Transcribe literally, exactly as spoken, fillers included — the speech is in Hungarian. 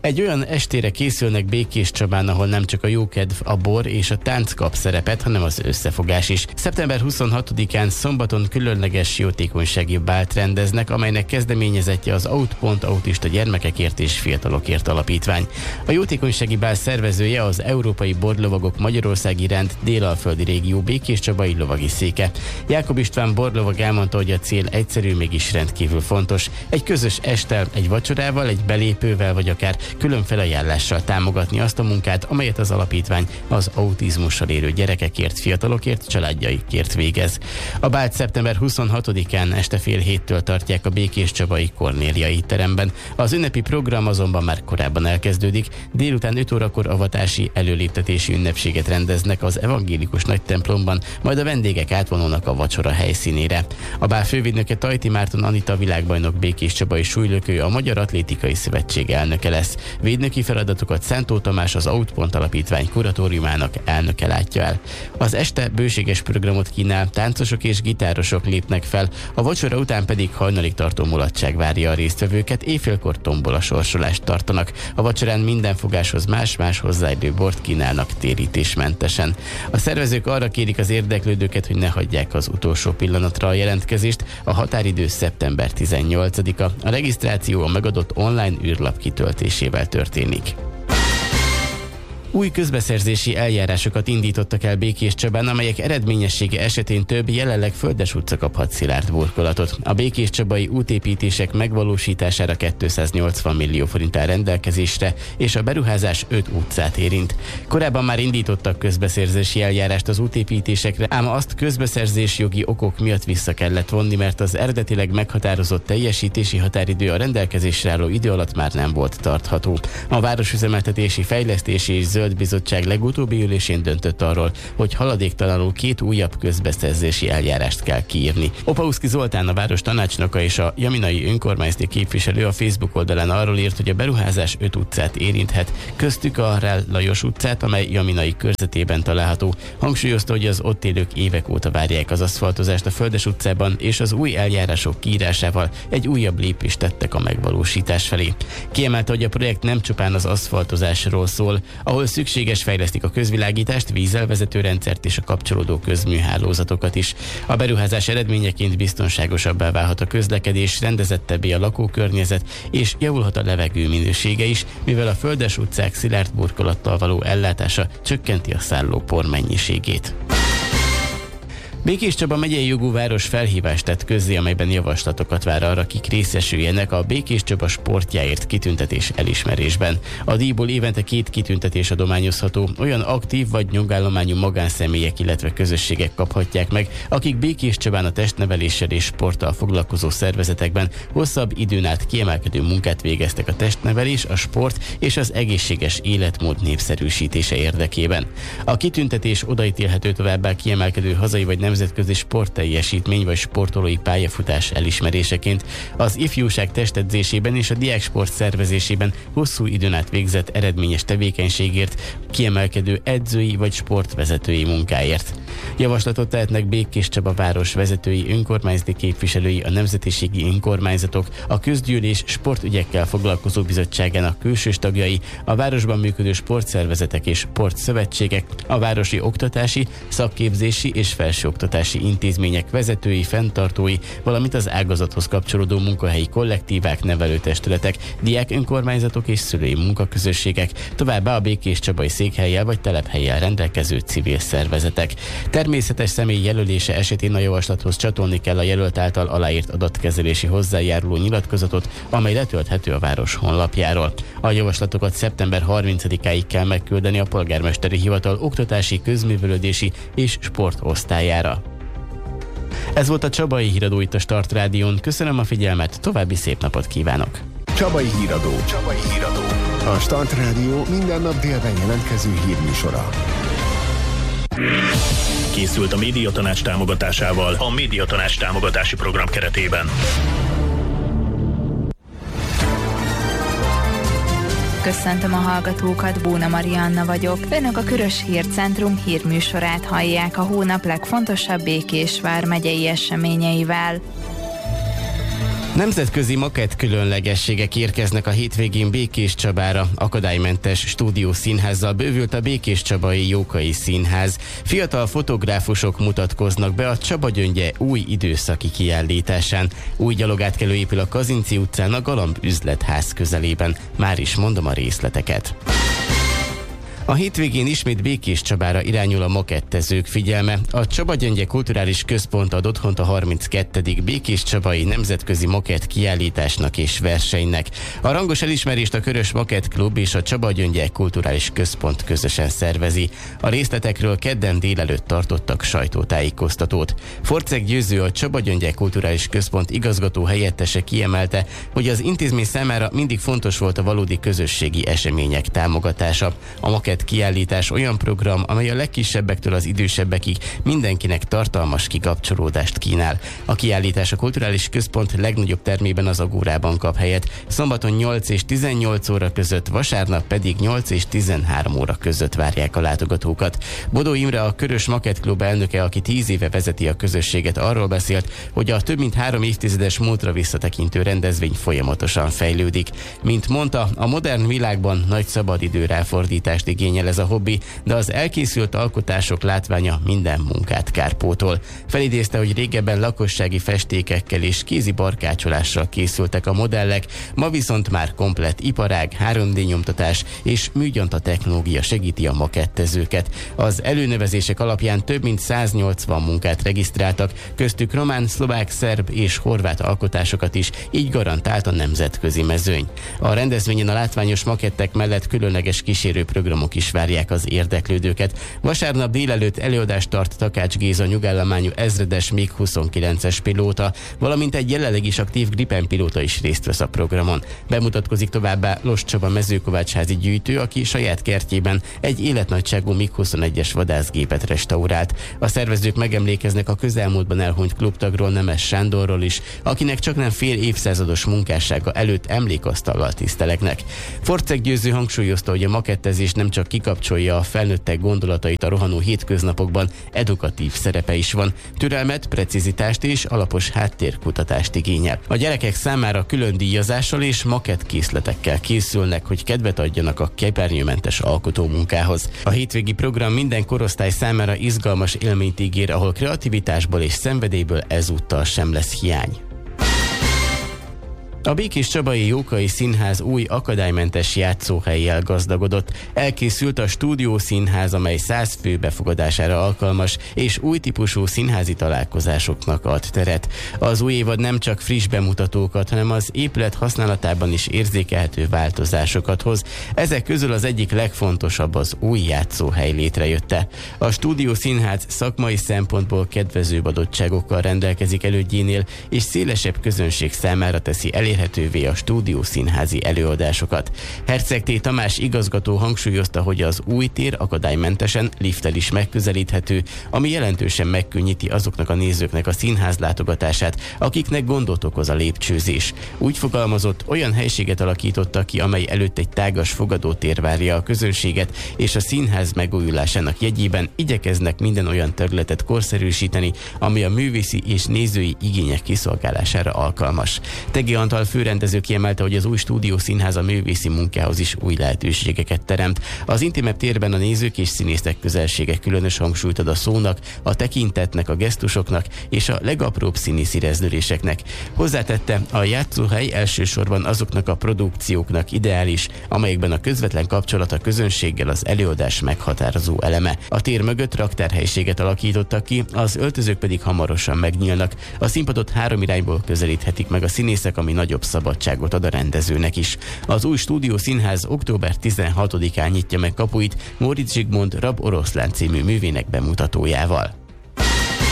Egy olyan estére készülnek Békéscsabán, ahol nem csak a jókedv, a bor és a tánc kap szerepet, hanem az összefogás is. szeptember huszonhatodikán szombaton különleges jótékonysági bált rendeznek, amelynek kezdeményezettje az Out pont Autista Gyermekekért és Fiatalokért Alapítvány. A jótékonysági bál szervezője az Európai Borlovagok Magyarországi Rend Délalföldi Régió Békéscsabai lovagi széke. Jákob István borlovag elmondta, hogy a cél egyszerű, mégis rendkívül fontos. Egy közös esttel, egy vacsorával, egy belépővel vagy akár külön felajánlással támogatni azt a munkát, amelyet az alapítvány az autizmussal élő gyerekekért, fiatalokért, családjaikért végez. A bált szeptember huszonhatodikán este fél héttől tartják a békéscsabai Kornélia étteremben. Az ünnepi program azonban már korábban elkezdődik. Délután öt órakor avatási előléptetési ünnepséget rendeznek az evangélikus nagytemplomban, majd a vendégek átvonulnak a vacsora helyszínére. A bál fővédnöke Tajti Márton Anita világbajnok békéscsabai súlylökő, a Magyar Atlétikai Szövetség elnöke lesz. Védnöki feladatokat Szántó Tamás, az Out Pont Alapítvány kuratóriumának elnöke látja el. Az este bőséges programot kínál, táncosok és gitárosok lépnek fel, a vacsora után pedig hajnalig tartó mulatság várja a résztvevőket, éjfélkor tombola sorsolást tartanak. A vacsorán minden fogáshoz más-más hozzáillő bort kínálnak térítésmentesen. A szervezők arra kérik az érdeklődőket, hogy ne hagyják az utolsó pillanatra a jelentkezést. A határidő szeptember tizennyolcadika. A regisztráció a megadott online űrlap kitöltésével történik. Új közbeszerzési eljárásokat indítottak el Békéscsabán, amelyek eredményessége esetén több, jelenleg Földes utca kaphat szilárd burkolatot. A békéscsabai útépítések megvalósítására kétszáznyolcvan millió forint áll rendelkezésre, és a beruházás öt utcát érint. Korábban már indítottak közbeszerzési eljárást az útépítésekre, ám azt közbeszerzés jogi okok miatt vissza kellett vonni, mert az eredetileg meghatározott teljesítési határidő a rendelkezésre álló idő alatt már nem volt tartható. A Városüzemeltetési Fejlesztési és Zöld Bizottság legutóbbi ülésén döntött arról, hogy haladéktalanul két újabb közbeszerzési eljárást kell kiírni. Opauszki Zoltán, a város tanácsnoka és a jaminai önkormányzati képviselő a Facebook oldalán arról írt, hogy a beruházás öt utcát érinthet, köztük a Rál Lajos utcát, amely jaminai körzetében található. Hangsúlyozta, hogy az ott élők évek óta várják az aszfaltozást a Földes utcában, és az új eljárások kiírásával egy újabb lépést tettek a megvalósítás felé. Kiemelte, hogy a projekt nem csupán az aszfaltozásról szól, ahol szükséges, fejlesztik a közvilágítást, vízelvezető rendszert és a kapcsolódó közműhálózatokat is. A beruházás eredményeként biztonságosabbá válhat a közlekedés, rendezettebbé a lakókörnyezet, és javulhat a levegő minősége is, mivel a Földes utcák szilárd burkolattal való ellátása csökkenti a szálló por mennyiségét. Békéscsaba megyei jogú város felhívást tett közzé, amelyben javaslatokat vár arra, kik részesüljenek a Békéscsaba sportjáért kitüntetés elismerésben. A díjból évente két kitüntetés adományozható, olyan aktív vagy nyugállományú magánszemélyek, illetve közösségek kaphatják meg, akik Békéscsabán a testneveléssel és sporttal foglalkozó szervezetekben hosszabb időn át kiemelkedő munkát végeztek a testnevelés, a sport és az egészséges életmód népszerűsítése érdekében. A kitüntetés odaítélhető továbbá kiemelkedő hazai vagy nemzetközi sportteljesítmény vagy sportolói pályafutás elismeréseként, az ifjúság testedzésében és a diáksport szervezésében hosszú időn át végzett eredményes tevékenységért, kiemelkedő edzői vagy sportvezetői munkáért. Javaslatot tehetnek Békéscsaba város vezetői, önkormányzati képviselői, a nemzetiségi önkormányzatok, a közgyűlés sportügyekkel foglalkozó bizottságának külsős tagjai, a városban működő sportszervezetek és sportszövetségek, a városi oktatási, szakképzési és felsőoktatási intézmények vezetői, fenntartói, valamint az ágazathoz kapcsolódó munkahelyi kollektívák, nevelőtestületek, diák önkormányzatok és szülői munkaközösségek, továbbá a békéscsabai székhellyel vagy telephellyel rendelkező civil szervezetek. Természetes személy jelölése esetén a javaslathoz csatolni kell a jelölt által aláírt adatkezelési hozzájáruló nyilatkozatot, amely letölthető a város honlapjáról. A javaslatokat szeptember harmincadikáig kell megküldeni a polgármesteri hivatal oktatási, közművelődési és sportosztályára. Ez volt a Csabai Híradó itt a Start Rádión. Köszönöm a figyelmet, további szép napot kívánok! Csabai Híradó. Csabai Híradó. A Start Rádió minden nap délben jelentkező hírműsora. Készült a Médiatanács támogatásával a Médiatanács támogatási program keretében. Köszöntöm a hallgatókat, Bóna Marianna vagyok. Önök a Körös Hírcentrum hírműsorát hallják a hónap legfontosabb Békés vármegyei eseményeivel. Nemzetközi makett különlegességek érkeznek a hétvégén Békéscsabára. Akadálymentes stúdiószínházzal bővült a békéscsabai Jókai Színház. Fiatal fotográfusok mutatkoznak be a Csaba Gyöngye új időszaki kiállításán. Új gyalogátkelő épül a Kazinczy utcán a Galamb üzletház közelében. Már is mondom a részleteket. A hétvégén ismét Békéscsabára irányul a makettezők figyelme. A Csaba Gyöngye Kulturális Központ ad otthont a harminckettedik Békéscsabai Nemzetközi Makett Kiállításnak és versenynek. A rangos elismerést a Körös Makett Klub és a Csaba Gyöngye Kulturális Központ közösen szervezi. A részletekről kedden délelőtt tartottak sajtótájékoztatót. Forczeg Győző, a Csaba Gyöngye Kulturális Központ igazgató helyettese kiemelte, hogy az intézmény számára mindig fontos volt a valódi közösségi események támogatása. A makett kiállítás olyan program, amely a legkisebbektől az idősebbekig mindenkinek tartalmas kikapcsolódást kínál. A kiállítás a Kulturális Központ legnagyobb termében, az Agórában kap helyet, szombaton nyolc és tizennyolc óra között, vasárnap pedig nyolc és tizenhárom óra között várják a látogatókat. Bodó Imre, a Körös Makett Klub elnöke, aki tíz éve vezeti a közösséget, arról beszélt, hogy a több mint három évtizedes múltra visszatekintő rendezvény folyamatosan fejlődik. Mint mondta, a modern világban nagy szabadidő ráfordítást igényel ez a hobbi, de az elkészült alkotások látványa minden munkát kárpótol. Felidézte, hogy régebben lakossági festékekkel és kézi barkácsolással készültek a modellek, ma viszont már komplett iparág, három dé nyomtatás és műgyanta technológia segíti a makettezőket. Az előnevezések alapján több mint száznyolcvan munkát regisztráltak, köztük román, szlovák, szerb és horvát alkotásokat is, így garantált a nemzetközi mezőny. A rendezvényen a látványos makettek mellett különleges kísérőprogramok is várják az érdeklődőket. Vasárnap délelőtt előadást tart Takács Géza nyugállományú ezredes mig huszonkilences pilóta, valamint egy jelenleg is aktív Gripen pilóta is részt vesz a programon. Bemutatkozik továbbá Los Csaba mezőkovácsházi gyűjtő, aki saját kertjében egy életnagyságú mig huszonegyes vadászgépet restaurált. A szervezők megemlékeznek a közelmúltban elhunyt klubtagról, Nemes Sándorról is, akinek csaknem fél évszázados munkássága előtt emlékasztallal tiszteleknek. Forczeg Győző hangsúlyozta, hogy a makettezés nem csak kikapcsolja a felnőttek gondolatait a rohanó hétköznapokban, edukatív szerepe is van. Türelmet, precizitást és alapos háttérkutatást igényel. A gyerekek számára külön díjazással és makettkészletekkel készülnek, hogy kedvet adjanak a képernyőmentes alkotómunkához. A hétvégi program minden korosztály számára izgalmas élményt ígér, ahol kreativitásból és szenvedélyből ezúttal sem lesz hiány. A Békéscsabai Jókai Színház új akadálymentes játszóhellyel gazdagodott. Elkészült a stúdiószínház, amely száz fő befogadására alkalmas, és új típusú színházi találkozásoknak ad teret. Az új évad nem csak friss bemutatókat, hanem az épület használatában is érzékelhető változásokat hoz. Ezek közül az egyik legfontosabb az új játszóhely létrejötte. A stúdiószínház szakmai szempontból kedvezőbb adottságokkal rendelkezik elődjénél, és szélesebb közönség számára teszi elérhetővé a stúdiószínházi előadásokat. Herceg T. Tamás igazgató hangsúlyozta, hogy az új tér akadálymentesen, lifttel is megközelíthető, ami jelentősen megkönnyíti azoknak a nézőknek a színház látogatását, akiknek gondot okoz a lépcsőzés. Úgy fogalmazott, olyan helységet alakítottak ki, amely előtt egy tágas fogadótér várja a közönséget, és a színház megújulásának jegyében igyekeznek minden olyan területet korszerűsíteni, ami a művészi és nézői igények kiszolgálására alkalmas. Tegi Antal főrendező kiemelte, hogy az új stúdiószínház a művészi munkához is új lehetőségeket teremt. Az intimebb térben a nézők és színészek közelsége különös hangsúlyt ad a szónak, a tekintetnek, a gesztusoknak és a legapróbb színészi rezdüléseknek. Hozzátette, a játszóhely elsősorban azoknak a produkcióknak ideális, amelyekben a közvetlen kapcsolat a közönséggel az előadás meghatározó eleme. A tér mögött raktárhelyiséget alakítottak ki, az öltözők pedig hamarosan megnyílnak. A színpadot három irányból közelíthetik meg a színészek, ami nagyobb szabadságot ad a rendezőnek is. Az új stúdiószínház október tizenhatodikán nyitja meg kapuit Móricz Zsigmond Rab Oroszlán című művének bemutatójával.